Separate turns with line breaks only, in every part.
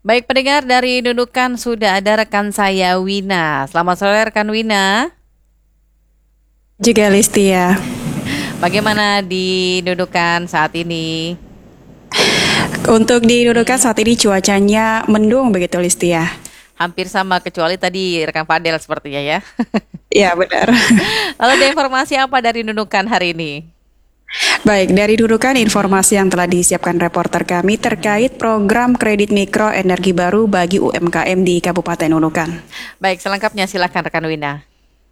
Baik pendengar, dari Nunukan sudah ada rekan saya Wina. Selamat sore rekan Wina.
Juga Listia.
Bagaimana di Nunukan saat ini?
Untuk di Nunukan saat ini cuacanya mendung begitu Listia.
Hampir sama kecuali tadi rekan Fadel sepertinya ya.
Ya benar.
Lalu ada informasi apa dari Nunukan hari ini?
Baik, dari Nunukan informasi yang telah disiapkan reporter kami terkait program kredit mikro energi baru bagi UMKM di Kabupaten Nunukan.
Baik, selengkapnya silakan rekan Wina.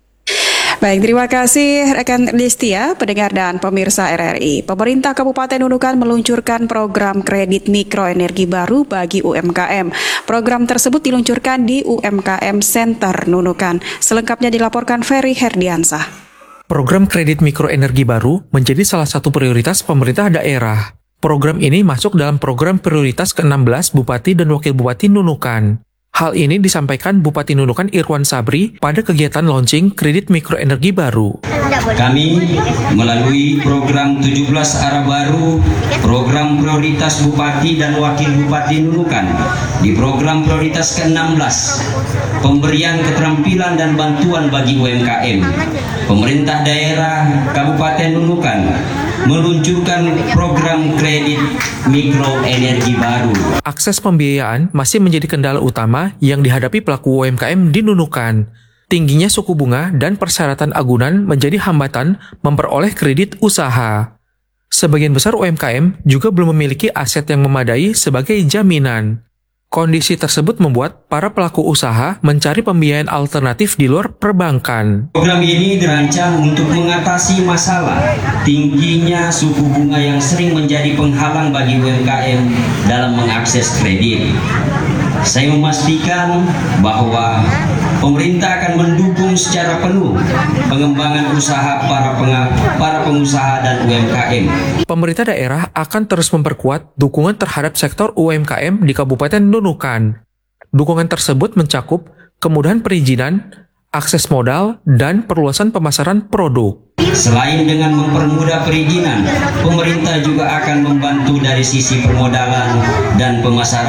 Baik, terima kasih rekan Listia, pendengar dan pemirsa RRI. Pemerintah Kabupaten Nunukan meluncurkan program kredit mikro energi baru bagi UMKM. Program tersebut diluncurkan di UMKM Center Nunukan. Selengkapnya dilaporkan Ferry Herdiansah.
Program kredit mikroenergi baru menjadi salah satu prioritas pemerintah daerah. Program ini masuk dalam program prioritas ke-16 Bupati dan Wakil Bupati Nunukan. Hal ini disampaikan Bupati Nunukan Irwan Sabri pada kegiatan launching kredit mikroenergi baru.
Kami melalui program 17 arah baru, program prioritas Bupati dan Wakil Bupati Nunukan, di program prioritas ke-16, pemberian keterampilan dan bantuan bagi UMKM, pemerintah daerah Kabupaten Nunukan meluncurkan program kredit mikroenergi baru.
Akses pembiayaan masih menjadi kendala utama yang dihadapi pelaku UMKM di Nunukan. Tingginya suku bunga dan persyaratan agunan menjadi hambatan memperoleh kredit usaha. Sebagian besar UMKM juga belum memiliki aset yang memadai sebagai jaminan. Kondisi tersebut membuat para pelaku usaha mencari pembiayaan alternatif di luar perbankan.
Program ini dirancang untuk mengatasi masalah tingginya suku bunga yang sering menjadi penghalang bagi UMKM dalam mengakses kredit. Saya memastikan bahwa pemerintah akan mendukung secara penuh pengembangan usaha para pengusaha dan UMKM.
Pemerintah daerah akan terus memperkuat dukungan terhadap sektor UMKM di Kabupaten Nunukan. Dukungan tersebut mencakup kemudahan perizinan, akses modal, dan perluasan pemasaran produk.
Selain dengan mempermudah perizinan, pemerintah juga akan membantu dari sisi permodalan dan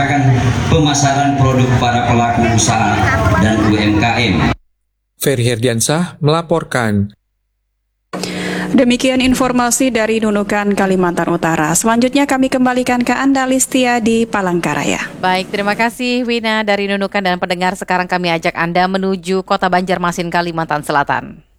pemasaran produk para pelaku usaha dan UMKM.
Ferry Herdiansah melaporkan.
Demikian informasi dari Nunukan, Kalimantan Utara. Selanjutnya kami kembalikan ke Anda Listia di Palangkaraya.
Baik, terima kasih Wina dari Nunukan, dan pendengar sekarang kami ajak Anda menuju Kota Banjarmasin, Kalimantan Selatan.